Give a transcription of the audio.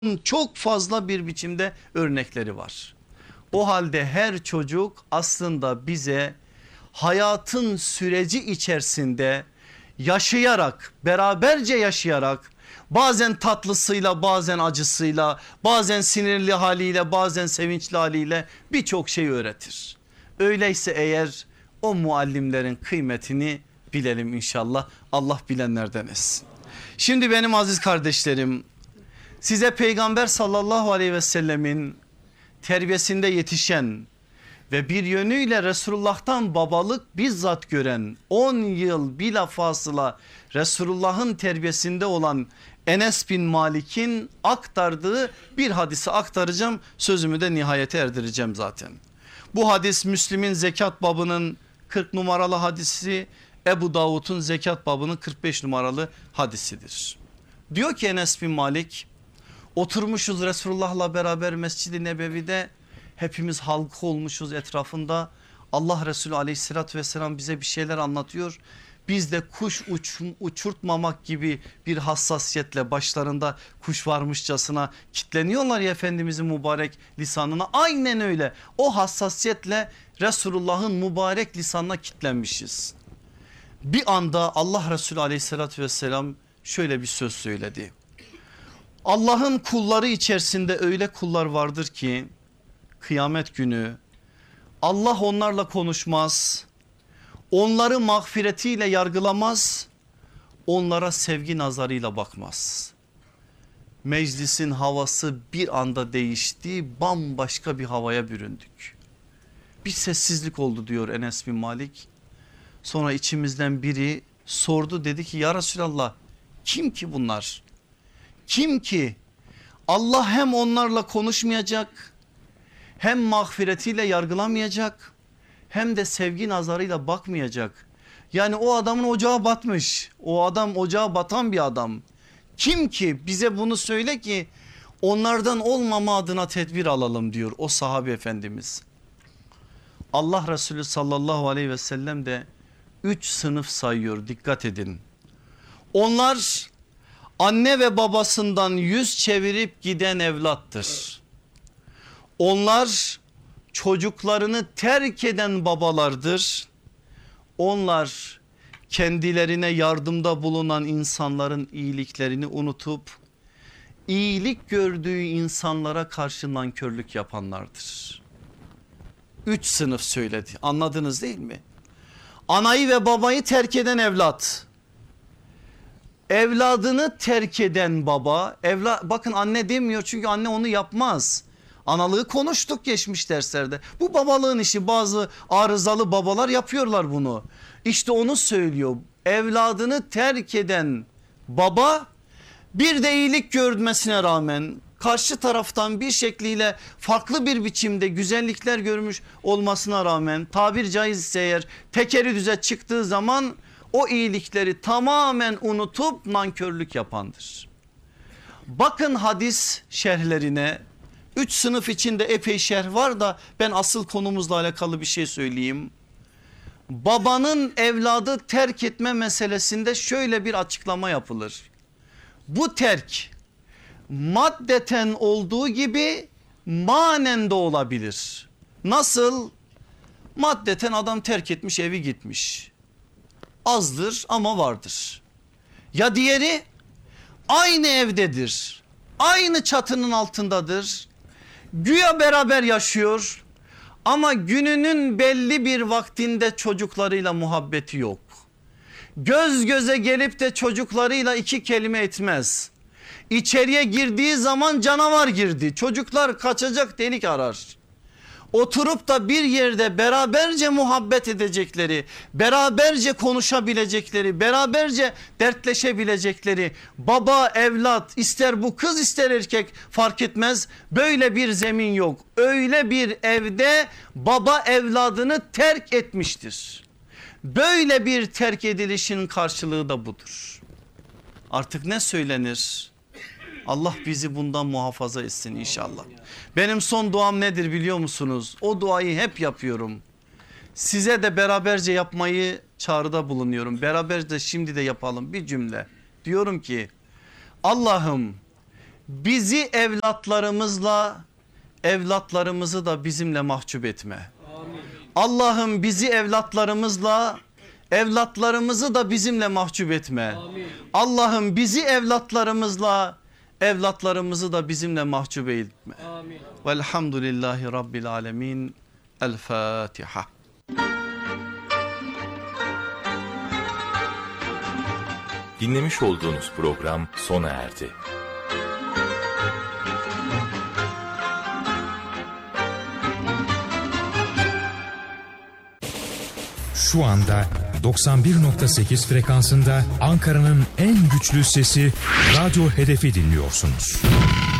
çok fazla bir biçimde örnekleri var. O halde her çocuk aslında bize hayatın süreci içerisinde yaşayarak, beraberce yaşayarak, bazen tatlısıyla, bazen acısıyla, bazen sinirli haliyle, bazen sevinçli haliyle birçok şey öğretir. Öyleyse eğer o muallimlerin kıymetini bilelim inşallah. Allah bilenlerden etsin. Şimdi benim aziz kardeşlerim, size Peygamber sallallahu aleyhi ve sellemin terbiyesinde yetişen ve bir yönüyle Resulullah'tan babalık bizzat gören, 10 yıl bilafasıla Resulullah'ın terbiyesinde olan Enes bin Malik'in aktardığı bir hadisi aktaracağım. Sözümü de nihayete erdireceğim zaten. Bu hadis Müslim'in zekat babının 40 numaralı hadisi, Ebu Davud'un zekat babının 45 numaralı hadisidir. Diyor ki Enes bin Malik, oturmuşuz Resulullah'la beraber Mescid-i Nebevi'de, hepimiz halka olmuşuz etrafında. Allah Resulü aleyhissalatü vesselam bize bir şeyler anlatıyor. Biz de kuş uçurtmamak gibi bir hassasiyetle başlarında kuş varmışçasına kitleniyorlar ya Efendimizin mübarek lisanına. Aynen öyle, o hassasiyetle Resulullah'ın mübarek lisanına kitlenmişiz. Bir anda Allah Resulü aleyhissalatü vesselam şöyle bir söz söyledi. Allah'ın kulları içerisinde öyle kullar vardır ki kıyamet günü Allah onlarla konuşmaz, onları mağfiretiyle yargılamaz, onlara sevgi nazarıyla bakmaz. Meclisin havası bir anda değişti, bambaşka bir havaya büründük. Bir sessizlik oldu diyor Enes bin Malik. Sonra içimizden biri sordu, dedi ki ya Resulallah, kim ki bunlar? Kim ki Allah hem onlarla konuşmayacak, hem mağfiretiyle yargılamayacak, hem de sevgi nazarıyla bakmayacak. Yani o adamın ocağı batmış, o adam ocağı batan bir adam. Kim ki, bize bunu söyle ki onlardan olmama adına tedbir alalım diyor o sahabe efendimiz. Allah Resulü sallallahu aleyhi ve sellem de 3 sınıf sayıyor, dikkat edin. Onlar anne ve babasından yüz çevirip giden evlattır. Onlar çocuklarını terk eden babalardır. Onlar kendilerine yardımda bulunan insanların iyiliklerini unutup iyilik gördüğü insanlara karşı nankörlük yapanlardır. 3 sınıf söyledi, anladınız değil mi? Anayı ve babayı terk eden evlat, evladını terk eden baba, bakın anne demiyor çünkü anne onu yapmaz. Analığı konuştuk geçmiş derslerde. Bu babalığın işi, bazı arızalı babalar yapıyorlar bunu. İşte onu söylüyor. Evladını terk eden baba, bir de iyilik görmesine rağmen karşı taraftan bir şekliyle farklı bir biçimde güzellikler görmüş olmasına rağmen, tabir caizse eğer tekeri düze çıktığı zaman o iyilikleri tamamen unutup nankörlük yapandır. Bakın hadis şerhlerine, 3 sınıf içinde epey şerh var da ben asıl konumuzla alakalı bir şey söyleyeyim. Babanın evladı terk etme meselesinde şöyle bir açıklama yapılır. Bu terk maddeten olduğu gibi manen de olabilir. Nasıl? Maddeten adam terk etmiş, evi gitmiş. Azdır ama vardır. Ya diğeri aynı evdedir, aynı çatının altındadır, güya beraber yaşıyor ama gününün belli bir vaktinde çocuklarıyla muhabbeti yok. Göz göze gelip de çocuklarıyla 2 kelime etmez. İçeriye girdiği zaman canavar girdi, çocuklar kaçacak delik arar. Oturup da bir yerde beraberce muhabbet edecekleri, beraberce konuşabilecekleri, beraberce dertleşebilecekleri, baba evlat, ister bu kız ister erkek fark etmez, böyle bir zemin yok. Öyle bir evde baba evladını terk etmiştir. Böyle bir terk edilişin karşılığı da budur. Artık ne söylenir? Allah bizi bundan muhafaza etsin inşallah. Benim son duam nedir biliyor musunuz? O duayı hep yapıyorum. Size de beraberce yapmayı çağrıda bulunuyorum. Beraberce şimdi de yapalım bir cümle. Diyorum ki Allah'ım bizi evlatlarımızı da bizimle mahcup etme. Allah'ım bizi evlatlarımızı da bizimle mahcup etme. Allah'ım bizi evlatlarımızı da bizimle mahcup etme. Velhamdülillahi Rabbil alemin. El Fatiha. Dinlemiş olduğunuz program sona erdi. Şu anda 91.8 frekansında Ankara'nın en güçlü sesi Radyo Hedef'i dinliyorsunuz.